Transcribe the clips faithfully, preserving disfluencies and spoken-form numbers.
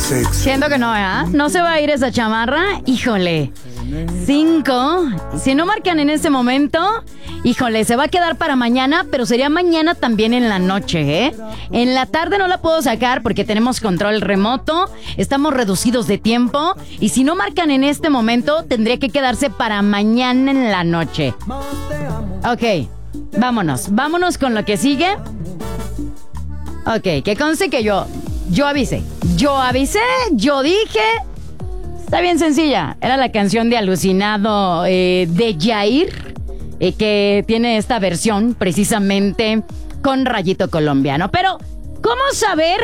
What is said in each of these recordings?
sexo. Siento que no, ¿eh? No se va a ir esa chamarra. Híjole. Cinco. Si no marcan en ese momento, híjole, se va a quedar para mañana, pero sería mañana también en la noche, ¿eh? En la tarde no la puedo sacar porque tenemos control remoto, estamos reducidos de tiempo, y si no marcan en este momento, tendría que quedarse para mañana en la noche. Ok, vámonos, vámonos con lo que sigue. Ok, que conste que yo, yo avisé, yo avisé, yo dije... Está bien sencilla. Era la canción de Alucinado eh, de Yair, eh, que tiene esta versión precisamente con rayito colombiano. Pero, ¿cómo saber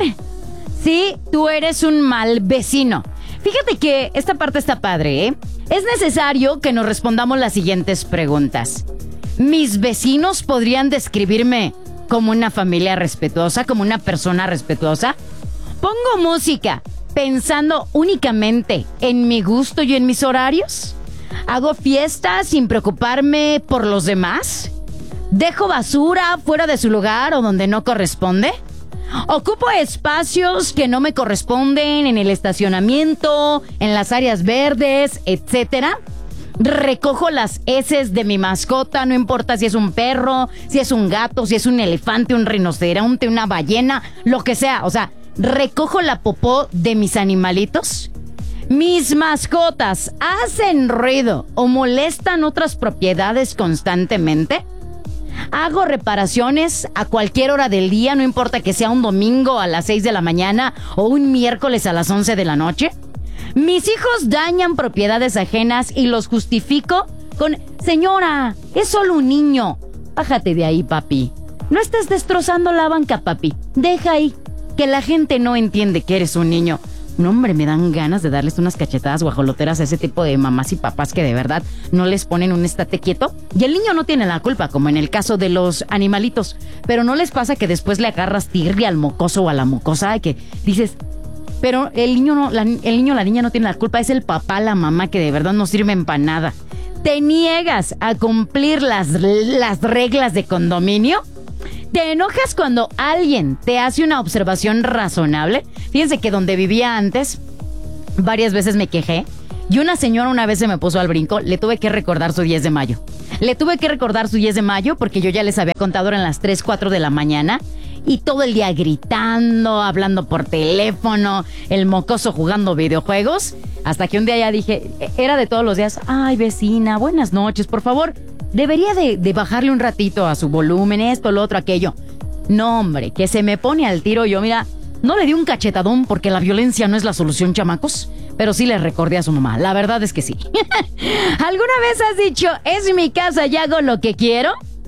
si tú eres un mal vecino? Fíjate que esta parte está padre, ¿eh? Es necesario que nos respondamos las siguientes preguntas. ¿Mis vecinos podrían describirme como una familia respetuosa, como una persona respetuosa? ¿Pongo música pensando únicamente en mi gusto y en mis horarios? ¿Hago fiestas sin preocuparme por los demás? ¿Dejo basura fuera de su lugar o donde no corresponde? ¿Ocupo espacios que no me corresponden en el estacionamiento, en las áreas verdes, etcétera? ¿Recojo las heces de mi mascota, no importa si es un perro, si es un gato, si es un elefante, un rinoceronte, una ballena, lo que sea? O sea, ¿recojo la popó de mis animalitos? ¿Mis mascotas hacen ruido o molestan otras propiedades constantemente? ¿Hago reparaciones a cualquier hora del día, no importa que sea un domingo a las seis de la mañana o un miércoles a las once de la noche? ¿Mis hijos dañan propiedades ajenas y los justifico con: señora, es solo un niño? Bájate de ahí, papi. No estés destrozando la banca, papi. Deja ahí. Que la gente no entiende que eres un niño. No, hombre, me dan ganas de darles unas cachetadas guajoloteras a ese tipo de mamás y papás que de verdad no les ponen un estate quieto. Y el niño no tiene la culpa, como en el caso de los animalitos. Pero ¿no les pasa que después le agarras tirria al mocoso o a la mocosa y que dices: pero el niño no, la, el niño o la niña no tiene la culpa, es el papá, la mamá, que de verdad no sirven para nada? ¿Te niegas a cumplir las, las reglas de condominio? ¿Te enojas cuando alguien te hace una observación razonable? Fíjense que donde vivía antes, varias veces me quejé, y una señora una vez se me puso al brinco. Le tuve que recordar su diez de mayo. Le tuve que recordar su diez de mayo porque yo ya les había contado, eran las tres, cuatro de la mañana, y todo el día gritando, hablando por teléfono, el mocoso jugando videojuegos, hasta que un día ya dije, era de todos los días: ay, vecina, buenas noches, por favor, debería de, de bajarle un ratito a su volumen, esto, lo otro, aquello. No, hombre, que se me pone al tiro. Yo, mira, no le di un cachetadón porque la violencia no es la solución, chamacos, pero sí le recordé a su mamá. La verdad es que sí. ¿Alguna vez has dicho: es mi casa y hago lo que quiero?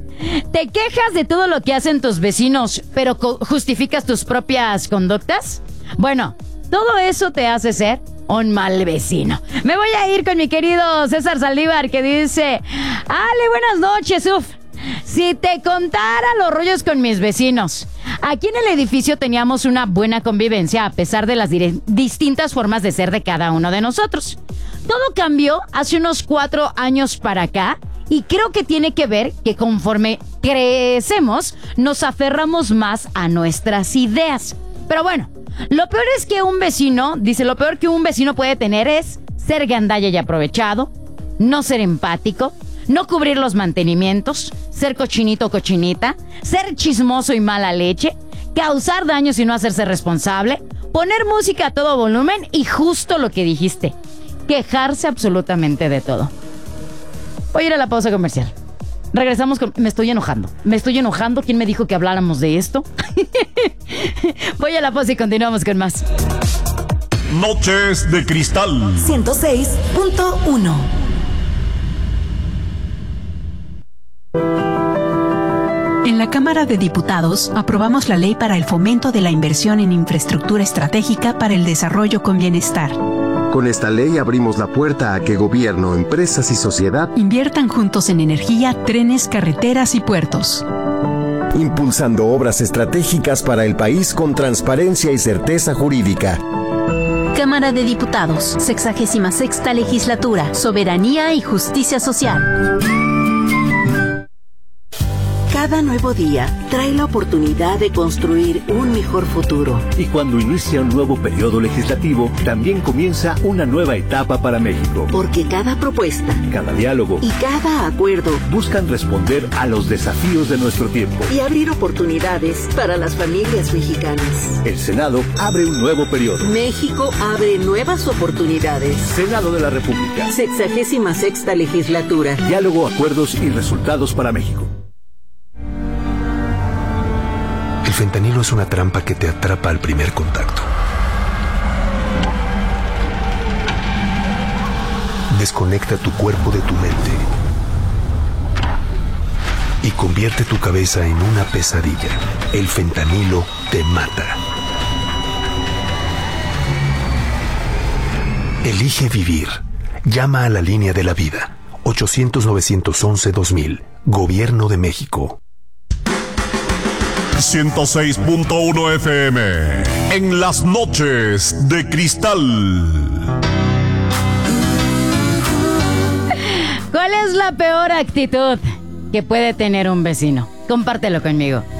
¿Te quejas de todo lo que hacen tus vecinos, pero co- justificas tus propias conductas? Bueno, todo eso te hace ser un mal vecino. Me voy a ir con mi querido César Saldívar, que dice: Ale, buenas noches, uf. Si te contara los rollos con mis vecinos. Aquí en el edificio teníamos una buena convivencia a pesar de las dire- distintas formas de ser de cada uno de nosotros. Todo cambió hace unos cuatro años para acá, y creo que tiene que ver que conforme crecemos nos aferramos más a nuestras ideas. Pero bueno, lo peor es que un vecino, dice, lo peor que un vecino puede tener es ser gandalla y aprovechado, no ser empático, no cubrir los mantenimientos, ser cochinito o cochinita, ser chismoso y mala leche, causar daños y no hacerse responsable, poner música a todo volumen y justo lo que dijiste, quejarse absolutamente de todo. Voy a ir a la pausa comercial. Regresamos con... Me estoy enojando. Me estoy enojando. ¿Quién me dijo que habláramos de esto? Voy a la pausa y continuamos con más. Noches de Cristal. ciento seis punto uno. En la Cámara de Diputados aprobamos la Ley para el Fomento de la Inversión en Infraestructura Estratégica para el Desarrollo con Bienestar. Con esta ley abrimos la puerta a que gobierno, empresas y sociedad inviertan juntos en energía, trenes, carreteras y puertos, impulsando obras estratégicas para el país con transparencia y certeza jurídica. Cámara de Diputados, sexagésima sexta Legislatura, Soberanía y Justicia Social. Cada nuevo día trae la oportunidad de construir un mejor futuro. Y cuando inicia un nuevo periodo legislativo, también comienza una nueva etapa para México. Porque cada propuesta, cada diálogo y cada acuerdo buscan responder a los desafíos de nuestro tiempo y abrir oportunidades para las familias mexicanas. El Senado abre un nuevo periodo. México abre nuevas oportunidades. Senado de la República. Sexagésima sexta legislatura. Diálogo, acuerdos y resultados para México. El fentanilo es una trampa que te atrapa al primer contacto. Desconecta tu cuerpo de tu mente y convierte tu cabeza en una pesadilla. El fentanilo te mata. Elige vivir. Llama a la línea de la vida. ochocientos, novecientos once, dos mil. Gobierno de México. ciento seis punto uno F M. En las noches de cristal. ¿Cuál es la peor actitud que puede tener un vecino? Compártelo conmigo.